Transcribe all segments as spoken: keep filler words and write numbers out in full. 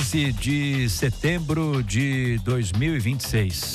quinze de setembro de dois mil e vinte e seis.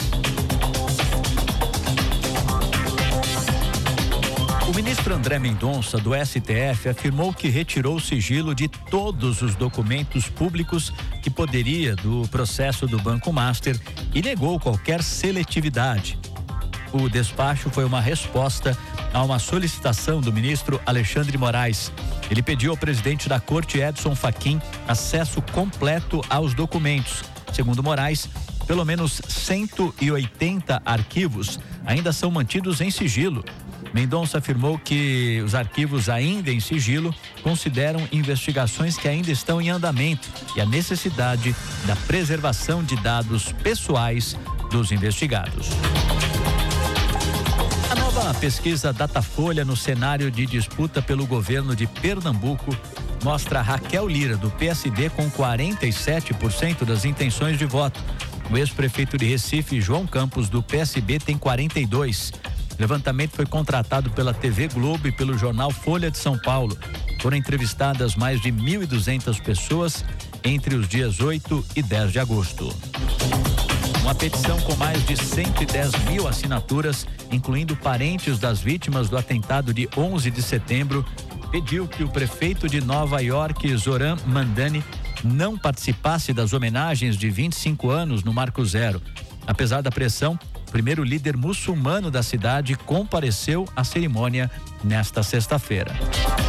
O ministro André Mendonça, do S T F, afirmou que retirou o sigilo de todos os documentos públicos que poderia do processo do Banco Master e negou qualquer seletividade. O despacho foi uma resposta a uma solicitação do ministro Alexandre Moraes. Ele pediu ao presidente da Corte, Edson Fachin, acesso completo aos documentos. Segundo Moraes, pelo menos cento e oitenta arquivos ainda são mantidos em sigilo. Mendonça afirmou que os arquivos ainda em sigilo consideram investigações que ainda estão em andamento e a necessidade da preservação de dados pessoais dos investigados. A nova pesquisa Datafolha no cenário de disputa pelo governo de Pernambuco mostra Raquel Lira, do P S D, com quarenta e sete por cento das intenções de voto. O ex-prefeito de Recife, João Campos, do P S B, tem quarenta e dois. O levantamento foi contratado pela T V Globo e pelo jornal Folha de São Paulo. Foram entrevistadas mais de mil e duzentas pessoas entre os dias oito e dez de agosto. Uma petição com mais de cento e dez mil assinaturas, incluindo parentes das vítimas do atentado de onze de setembro, pediu que o prefeito de Nova York, Zoran Mandani, não participasse das homenagens de vinte e cinco anos no Marco Zero. Apesar da pressão, o primeiro líder muçulmano da cidade compareceu à cerimônia nesta sexta-feira.